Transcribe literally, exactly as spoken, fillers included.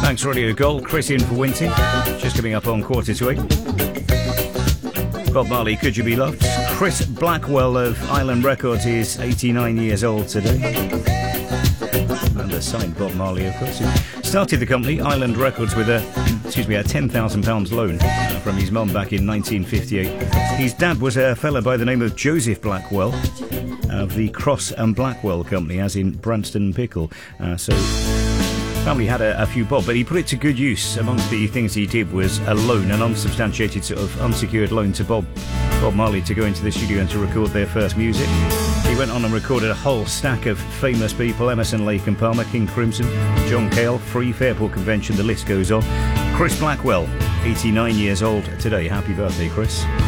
Thanks, Radio Gold. Chris in for Winty. Just coming up on quarter to eight. Bob Marley, Could You Be Loved? Chris Blackwell of Island Records is eighty-nine years old today. And a signed Bob Marley, of course. He started the company, Island Records, with a, excuse me, a ten thousand pounds loan from his mum back in nineteen fifty-eight. His dad was a fella by the name of Joseph Blackwell of the Cross and Blackwell Company, as in Branston Pickle. Uh, so... Family had a, a few bob, but he put it to good use. Amongst the things he did was a loan, an unsubstantiated sort of unsecured loan to Bob Bob Marley to go into the studio and to record their first music. He went on and recorded a whole stack of famous people: Emerson, Lake and Palmer, King Crimson, John Cale, Free, Fairport Convention, the list goes on. Chris Blackwell, eighty-nine years old today. Happy birthday, Chris.